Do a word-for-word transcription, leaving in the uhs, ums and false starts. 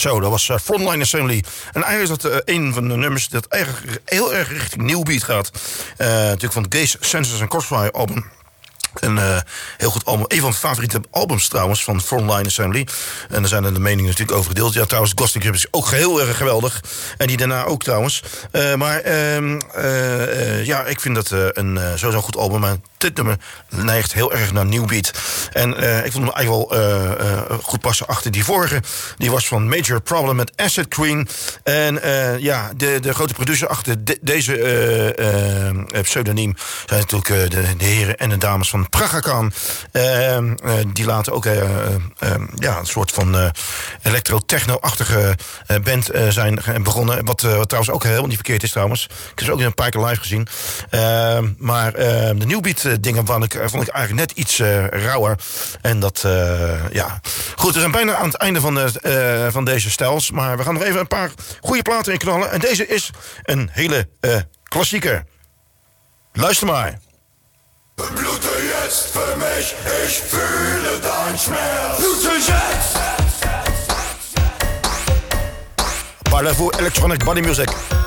Zo, dat was uh, Frontline Assembly. En eigenlijk is dat uh, een van de nummers dat eigenlijk heel erg richting New Beat gaat. Uh, natuurlijk van het Gaze, Sensors en Crossfire album. Een uh, heel goed album. Een van mijn favoriete albums trouwens van Frontline Assembly. En daar zijn er de meningen natuurlijk over gedeeld. Ja, trouwens, Ghosting Grip is ook heel erg geweldig. En die daarna ook trouwens. Uh, maar uh, uh, uh, ja, ik vind dat uh, een uh, sowieso een goed album. Maar dit nummer neigt heel erg naar New Beat. En uh, ik vond hem eigenlijk wel uh, uh, goed passen achter die vorige. Die was van Major Problem met Acid Queen. En uh, ja, de, de grote producer achter de, deze uh, uh, pseudoniem zijn natuurlijk uh, de, de heren en de dames van Praga Khan. Uh, uh, die later ook uh, uh, ja, een soort van uh, electro-techno-achtige uh, band uh, zijn begonnen. Wat, uh, wat trouwens ook helemaal niet verkeerd is trouwens. Ik heb ze ook een paar keer live gezien. Uh, maar uh, de New Beat uh, dingen vond ik, vond ik eigenlijk net iets uh, rauwer. En dat, uh, ja. Goed, we zijn bijna aan het einde van, de, uh, van deze stijls. Maar we gaan nog even een paar goede platen in knallen. En deze is een hele uh, klassieker. Luister maar. Blute jetzt für mich, ich fühle dein Schmerz. Blute jetzt! Parlez-vous electronic body music.